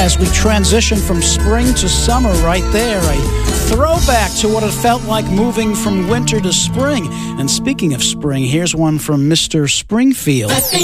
as we transition from spring to summer right there. A throwback to what it felt like moving from winter to spring. And speaking of spring, here's one from Mr. Springfield.